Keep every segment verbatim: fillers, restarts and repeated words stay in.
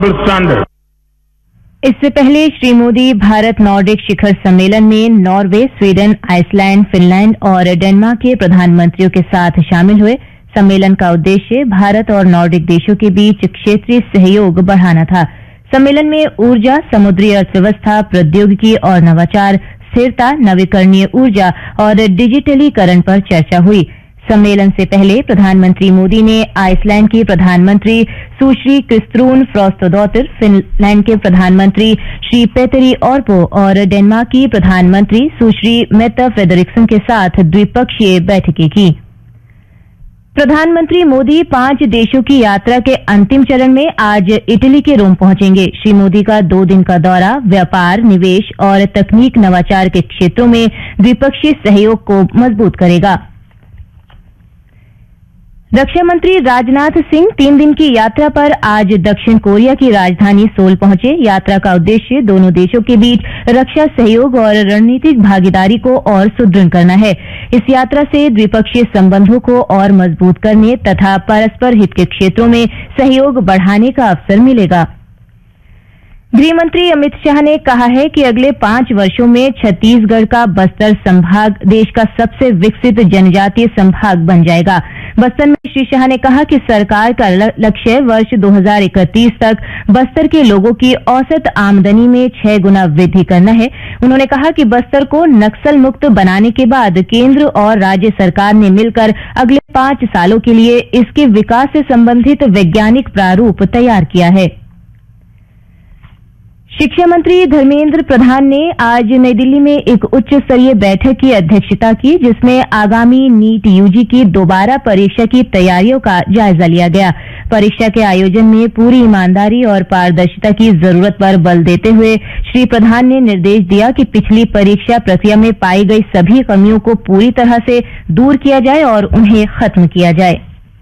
इससे पहले श्री मोदी भारत नॉर्डिक शिखर सम्मेलन में नॉर्वे, स्वीडन, आइसलैंड, फिनलैंड और डेनमार्क के प्रधानमंत्रियों के साथ शामिल हुए। सम्मेलन का उद्देश्य भारत और नॉर्डिक देशों के बीच क्षेत्रीय सहयोग बढ़ाना था। सम्मेलन में ऊर्जा, समुद्री अर्थव्यवस्था, प्रौद्योगिकी और नवाचार, स्थिरता, नवीकरणीय ऊर्जा और डिजिटलीकरण पर चर्चा हुई। सम्मेलन से पहले प्रधानमंत्री मोदी ने आइसलैंड की प्रधानमंत्री सुश्री क्रिस्टरून फ्रॉस्टोडोटर, फिनलैंड के प्रधानमंत्री श्री पेतरी ऑर्पो और डेनमार्क की प्रधानमंत्री सुश्री मेट्टे फ्रेडरिक्सन के साथ द्विपक्षीय बैठकें की। प्रधानमंत्री मोदी पांच देशों की यात्रा के अंतिम चरण में आज इटली के रोम पहुंचेंगे। श्री मोदी का दो दिन का दौरा व्यापार, निवेश और तकनीक नवाचार के क्षेत्रों में द्विपक्षीय सहयोग को मजबूत करेगा। रक्षा मंत्री राजनाथ सिंह तीन दिन की यात्रा पर आज दक्षिण कोरिया की राजधानी सोल पहुंचे। यात्रा का उद्देश्य दोनों देशों के बीच रक्षा सहयोग और रणनीतिक भागीदारी को और सुदृढ़ करना है। इस यात्रा से द्विपक्षीय संबंधों को और मजबूत करने तथा परस्पर हित के क्षेत्रों में सहयोग बढ़ाने का अवसर मिलेगा। गृहमंत्री अमित शाह ने कहा है कि अगले पांच वर्षों में छत्तीसगढ़ का बस्तर संभाग देश का सबसे विकसित जनजातीय संभाग बन जाएगा। बस्तर में श्री शाह ने कहा कि सरकार का लक्ष्य वर्ष दो हज़ार इकतीस तक बस्तर के लोगों की औसत आमदनी में छह गुना वृद्धि करना है। उन्होंने कहा कि बस्तर को नक्सल मुक्त बनाने के बाद केंद्र और राज्य सरकार ने मिलकर अगले पांच सालों के लिए इसके विकास से संबंधित वैज्ञानिक प्रारूप तैयार किया है। शिक्षा मंत्री धर्मेंद्र प्रधान ने आज नई दिल्ली में एक उच्च स्तरीय बैठक की अध्यक्षता की, जिसमें आगामी नीट यूजी की दोबारा परीक्षा की तैयारियों का जायजा लिया गया। परीक्षा के आयोजन में पूरी ईमानदारी और पारदर्शिता की जरूरत पर बल देते हुए श्री प्रधान ने निर्देश दिया कि पिछली परीक्षा प्रक्रिया में पाई गई सभी कमियों को पूरी तरह से दूर किया जाए और उन्हें खत्म किया जाए।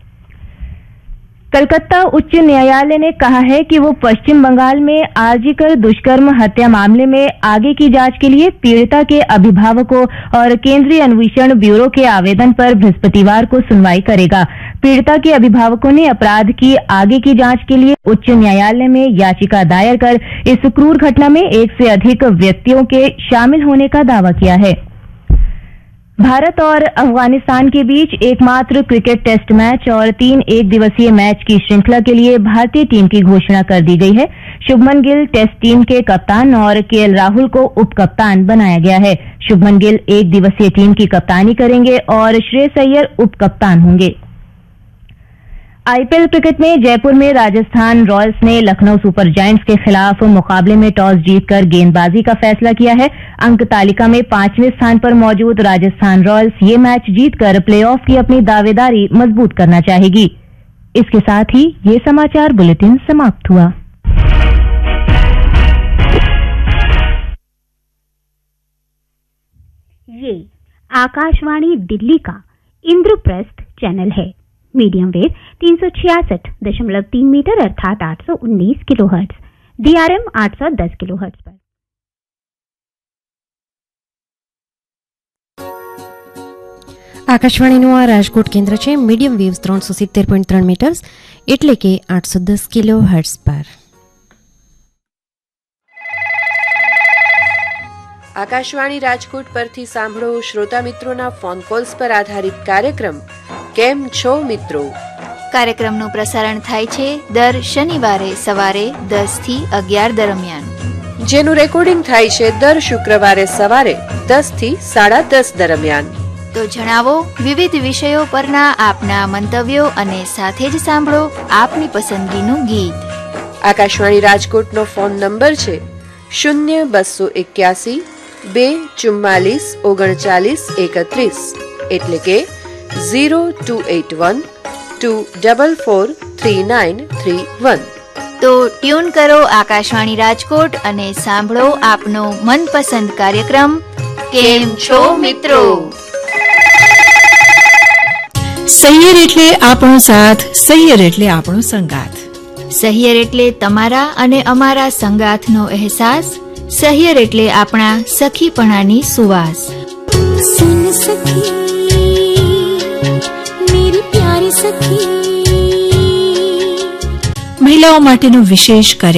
कलकत्ता उच्च न्यायालय ने कहा है कि वो पश्चिम बंगाल में आरजीकर दुष्कर्म हत्या मामले में आगे की जांच के लिए पीड़िता के अभिभावकों और केंद्रीय अन्वेषण ब्यूरो के आवेदन पर बृहस्पतिवार को सुनवाई करेगा। पीड़िता के अभिभावकों ने अपराध की आगे की जांच के लिए उच्च न्यायालय में याचिका दायर कर इस क्रूर घटना में एक से अधिक व्यक्तियों के शामिल होने का दावा किया है। भारत और अफगानिस्तान के बीच एकमात्र क्रिकेट टेस्ट मैच और तीन एक दिवसीय मैच की श्रृंखला के लिए भारतीय टीम की घोषणा कर दी गई है। शुभमन गिल टेस्ट टीम के कप्तान और केएल राहुल को उप कप्तान बनाया गया है। शुभमन गिल एक दिवसीय टीम की कप्तानी करेंगे और श्रेयस अय्यर उप कप्तान होंगे। आईपीएल क्रिकेट में जयपुर में राजस्थान रॉयल्स ने लखनऊ सुपर जायंट्स के खिलाफ मुकाबले में टॉस जीतकर गेंदबाजी का फैसला किया है। अंक तालिका में पांचवें स्थान पर मौजूद राजस्थान रॉयल्स ये मैच जीतकर प्लेऑफ की अपनी दावेदारी मजबूत करना चाहेगी। इसके साथ ही ये समाचार बुलेटिन समाप्त हुआ। ये आकाशवाणी दिल्ली का इंद्रप्रस्थ चैनल है। मीडियम वेव तीन सौ छियासठ दशमलव तीन मीटर अर्थात आठ सौ उन्नीस किलो हर्ट्ज, डीआरएम आठ सौ दस किलो हर्ट्ज पर। આકાશવાણીનું આ રાજકોટ કેન્દ્ર છે। મીડિયમ વેવ્સ ત્રણસો સિત્તેર પોઈન્ટ ત્રણ મીટર્સ એટલે કે આઠસો દસ કિલો હર્ટ્ઝ પર। આકાશવાણી રાજકોટ પરથી સાંભળો શ્રોતા મિત્રોના ફોન કોલ્સ પર આધારિત કાર્યક્રમ કેમ છો મિત્રો। કાર્યક્રમનું પ્રસારણ થાય છે દર શનિવારે સવારે દસ થી અગિયાર દરમિયાન, જેનું રેકોર્ડિંગ થાય છે દર શુક્રવારે સવારે દસ થી સાડા દસ દરમિયાન। તો જણાવો વિવિધ વિષયો પરના આપના મંતવ્યો અને સાથે જ સાંભળો આપની પસંદગીનું ગીત। આકાશવાણી રાજકોટનો ફોન નંબર છે શૂન્ય બસો એક્યાસી બે ચુમ્માલીસ ઓગણચાલીસ એકત્રીસ એટલે કે zero two at one two double four three nine three one. તો ટ્યુન કરો આકાશવાણી રાજકોટ અને સાંભળો આપનો મનપસંદ કાર્યક્રમ કેમ છો મિત્રો। સહિયર એટલે આપણો સાથ, સહિયર એટલે આપણો સંગાથ, સહિયર એટલે તમારા અને અમારા સંગાથનો અહેસાસ, સહિયર એટલે આપણા સખીપણાની સુવાસ। સુન સખી मेरी प्यारी सखी। મહિલાઓ માટેનો વિશેષ કાર્ય